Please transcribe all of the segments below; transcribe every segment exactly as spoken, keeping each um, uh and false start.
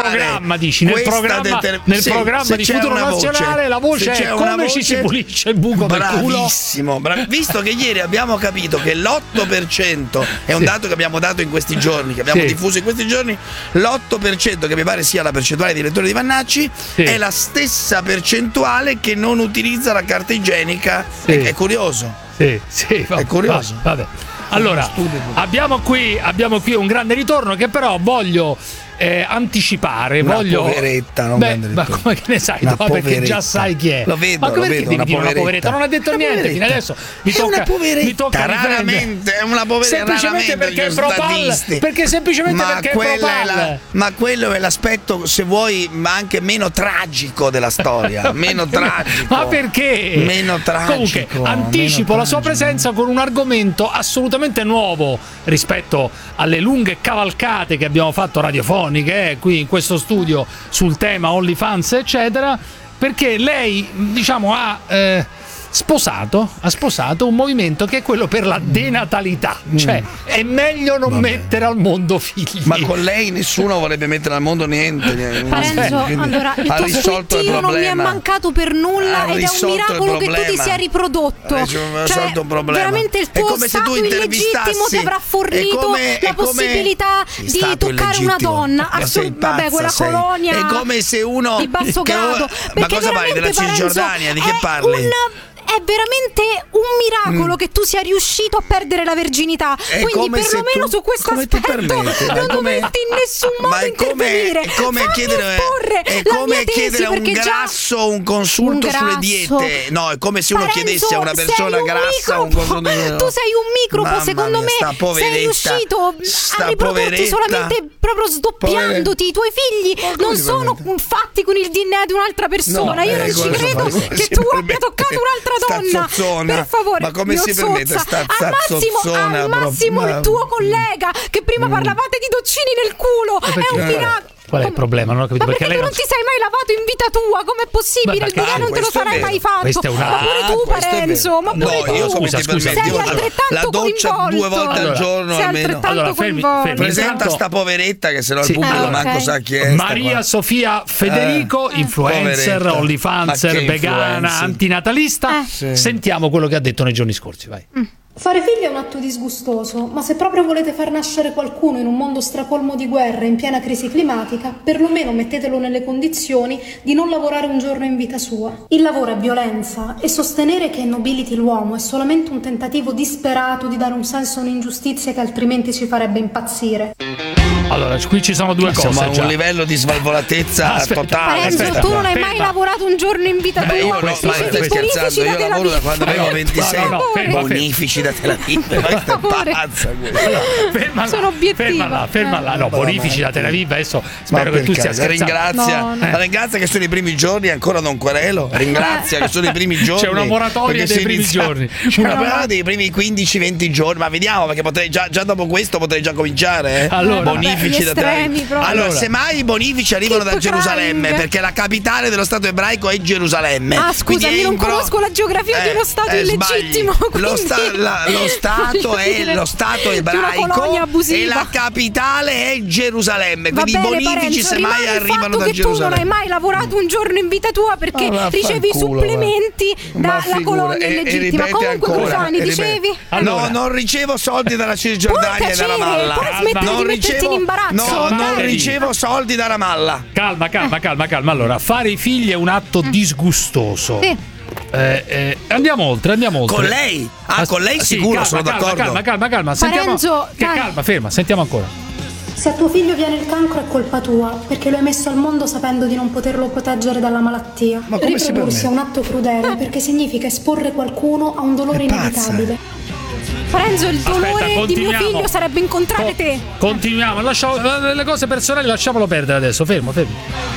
programma, dici, nel programma, deter- nel sì, programma di Futuro Nazionale la voce è come voce, ci si pulisce il buco del culo. Bravissimo, brav- visto che ieri abbiamo capito che l'otto per cento è un sì. dato che abbiamo dato in questi giorni, che abbiamo sì. diffuso in questi giorni, l'otto per cento che mi pare sia la percentuale di lettori di Vannacci sì. è la stessa percentuale che non utilizza la carta igienica. Sì. È, è curioso. Sì, sì, va, è curioso. Va, vabbè. Allora, abbiamo qui, abbiamo qui un grande ritorno che però voglio eh, anticipare. Una voglio... poveretta, non Beh, grande ma ritorno. come che ne sai? Una No, perché poveretta. già sai chi è. Lo vedo, ma lo come vedo, devi una dire una poveretta. poveretta? Non ha detto Una niente fino poveretta. adesso. Mi È tocca, una poveretta, mi tocca raramente, è una poveretta. semplicemente perché è Propal, statisti. perché semplicemente ma perché è quella Propal. è la, ma quello è l'aspetto, se vuoi, ma anche meno tragico della storia. Meno tragico. Ma perché? Meno tragico. Comunque, anticipo meno la sua tragico. presenza con un argomento assolutamente nuovo rispetto alle lunghe cavalcate che abbiamo fatto radiofoniche eh, qui in questo studio sul tema OnlyFans, eccetera, perché lei, diciamo, ha eh, sposato, ha sposato un movimento che è quello per la denatalità, mm. cioè è meglio non Vabbè. mettere al mondo figli. Ma con lei nessuno vorrebbe mettere al mondo niente. Parenzo, allora il ha tuo risolto il squittino non mi è problema. mancato per nulla Ha ed è un risolto il miracolo che tu ti problema. sia riprodotto. Ha risolto Cioè, un problema. veramente il È tuo come se tu stato illegittimo intervistassi- ti avrà è fornito come- la è come- possibilità Sì, di stato toccare una illegittimo. donna. Ma sei Assolut- vabbè, pazza, quella sei. colonia È come se uno di basso che- grado. ma Perché cosa parli, della veramente, Parenzo, Cisgiordania? Di che è parli? un- è veramente un miracolo Mm. che tu sia riuscito a perdere la verginità. È Quindi come se perlomeno tu- su questo come ti aspetto permette? Ma non è come- dovresti in nessun Ma modo è come, intervenire. è come Fammi chiedere, esporre è la come mia tesi, chiedere a un perché già grasso un consulto un sulle grasso. diete. No, è come se uno Parenzo, chiedesse a una sei persona un grassa un microbo. consulto. Tu sei un microbo, Mamma secondo mia, me sta sei poveretta, riuscito sta a riprodurti poveretta. solamente proprio sdoppiandoti. I tuoi figli Ma come non si sono permette? fatti con il D N A di un'altra persona. No, Io non eh, ci come si credo fa? Come che si tu abbia permette? toccato un'altra Sta donna. zozzona. Per favore, Ma come si mio permette zozza. sta- Al sta massimo, zozzona al proprio? massimo il Ma- tuo collega che prima parlavate di doccini nel culo. È un miracolo. Qual è il problema? Non ho capito Ma perché, perché lei tu non ti sei mai lavato in vita tua? Com'è possibile? Ma Il perché- bidè non te lo questo è sarai vero. mai fatto. Questa è una- Ma pure Ah, tu, questo è Parenzo. vero. Ma pure No, tu. io come Scusa, ti scusa, permetti? sei Io faccio altrettanto la doccia coinvolto. due volte Allora, al giorno sei almeno. altrettanto Allora, fermi- coinvolto. fermi. Presenta Intanto- sta poveretta che se no il Sì. pubblico Ah, ok. manco sa chi è. sta Maria qua. Sofia Federico, Eh, influencer, poveretta. OnlyFanser, Ma che vegana, influencer? antinatalista. Eh. Sì. Sentiamo quello che ha detto nei giorni scorsi, vai. Fare figli è un atto disgustoso, ma se proprio volete far nascere qualcuno in un mondo stracolmo di guerra in piena crisi climatica, perlomeno mettetelo nelle condizioni di non lavorare un giorno in vita sua. Il lavoro è violenza e sostenere che nobiliti l'uomo è solamente un tentativo disperato di dare un senso a un'ingiustizia che altrimenti ci farebbe impazzire. Allora, qui ci sono due Insomma, cose un già. livello di svalvolatezza Aspetta. totale. Parenzo, aspetta, tu non hai ferma. mai lavorato un giorno in vita Beh, io tua. no, ma Dicevi stai bonifici scherzando, da io Tel lavoro da Aviv. quando avevo No, ventisei. no, no, ferma, ferma. Bonifici da Tel Aviv, ma questa è favore. pazza questa. Fermala, Sono obiettiva. fermala, fermala. No, Ma bonifici ma- da Tel Aviv. Adesso Ma spero che per tu stia caso, scherzando. ringrazia, No, no. la ringrazia che sono i primi giorni e ancora non querelo. Ringrazia che sono i primi giorni. C'è una moratoria perché dei si primi inizia- giorni. C'è una moratoria dei primi quindici venti giorni. Ma vediamo, perché potrei già, già dopo questo potrei già cominciare. Eh? Allora. Bonifici Vabbè, da gli Tel Aviv. estremi proprio. Allora, Allora. semmai i bonifici arrivano da Keep Gerusalemme, crying. perché la capitale dello Stato ebraico è Gerusalemme. Ah, Quindi scusami, è non in pro- conosco la geografia di uno Stato eh, illegittimo, sbagli. Lo, quindi- sta- la- lo Stato Voglio è dire, lo Stato di una ebraico colonia abusiva. e la capitale è Gerusalemme. Va Quindi i bene, bonifici Parenzo, semmai rimane il arrivano fatto da che tu non hai Gerusalemme. mai lavorato un giorno in vita tua perché Ah, ricevi i vaffanculo, supplementi Ma dalla figura, colonia e- e illegittima. ripete Comunque, ancora, Cruciani, e ripete. dicevi? Allora. No, non ricevo soldi dalla Cisgiordania Puoi e dalla tacere, Malla. puoi smettere non di metterti ricevo, in imbarazzo, no, dai. non ricevo soldi da Ramallah. Calma, calma, calma, calma. Allora, fare i figli è un atto disgustoso. Sì. Eh, eh, andiamo oltre, andiamo oltre. Con lei? Ah, As- con lei sì, sicuro, calma, sono calma, d'accordo. Calma, calma, calma. Sentiamo. Parenzo, che dai. calma, ferma, sentiamo ancora. Se a tuo figlio viene il cancro è colpa tua, perché lo hai messo al mondo sapendo di non poterlo proteggere dalla malattia. Ma come si Riprodursi è un permette? atto crudele, perché significa esporre qualcuno a un dolore È pazza. inevitabile. Parenzo, il Aspetta, dolore di mio continuiamo. figlio sarebbe incontrare Co- te. Continuiamo, lasciamo, le cose personali lasciamolo perdere adesso, fermo, fermo.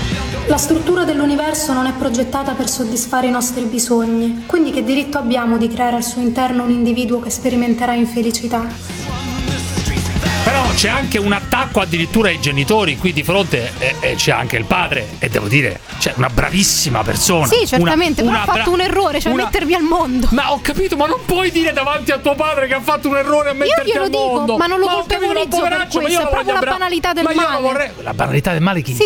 La struttura dell'universo non è progettata per soddisfare i nostri bisogni, quindi che diritto abbiamo di creare al suo interno un individuo che sperimenterà infelicità? Però c'è anche un attacco addirittura ai genitori, qui di fronte eh, eh, c'è anche il padre e devo dire, c'è una bravissima persona. Sì, certamente, Una- però ha una fatto bra- un errore, cioè una- mettervi al mondo. Ma ho capito, ma non puoi dire davanti a tuo padre che ha fatto un errore a metterti glielo al dico, mondo. ma non lo ho capito, colpevolizzo ma poveraccio, per ma io questo, lo è proprio voglio la abbra- banalità del ma io lo male. vorrei. La banalità del male chi? Sì,